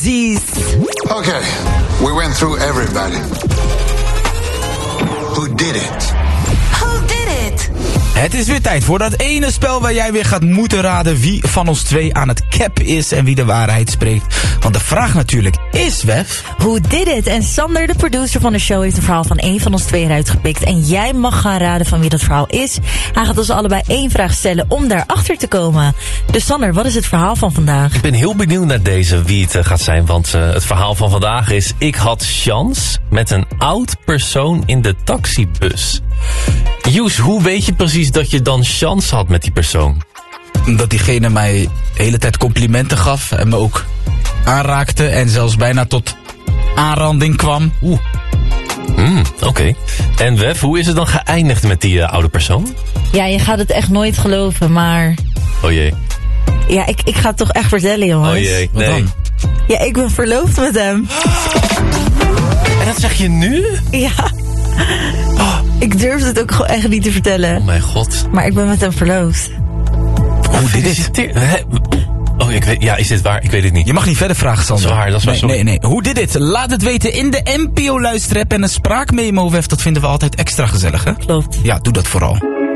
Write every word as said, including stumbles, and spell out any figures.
Zies. Okay, we went through everybody. Who did it? Who did it? Het is weer tijd voor dat ene spel waar jij weer gaat moeten raden wie van ons twee aan het cap is en wie de waarheid spreekt. Want de vraag natuurlijk is, Wef... Who did it? En Sander, de producer van de show, heeft een verhaal van één van ons twee eruit gepikt. En jij mag gaan raden van wie dat verhaal is. Hij gaat ons allebei één vraag stellen om daarachter te komen. Dus Sander, wat is het verhaal van vandaag? Ik ben heel benieuwd naar deze, wie het uh, gaat zijn. Want uh, het verhaal van vandaag is... Ik had chance met een oud persoon in de taxibus. Joes, hoe weet je precies dat je dan chance had met die persoon? Dat diegene mij de hele tijd complimenten gaf en me ook aanraakte en zelfs bijna tot aanranding kwam. Oeh. Mm, Oké. Okay. En Wef, hoe is het dan geëindigd met die uh, oude persoon? Ja, je gaat het echt nooit geloven, maar... Oh jee. Ja, ik, ik ga het toch echt vertellen, jongens. Oh jee, nee. Wat dan? Ja, ik ben verloofd met hem. En dat zeg je nu? Ja. Oh, ik durfde het ook gewoon echt niet te vertellen. Oh mijn god. Maar ik ben met hem verloofd. Hoe dit is? Oh, ik weet, ja, is dit waar? Ik weet het niet. Je mag niet verder vragen, Sander. Dat is waar, dat is waar, nee, sorry. nee, nee. Hoe dit dit? Laat het weten in de N P O luisterapp en een spraakmemo, Wef. Dat vinden we altijd extra gezellig, hè? Klopt. Ja, doe dat vooral.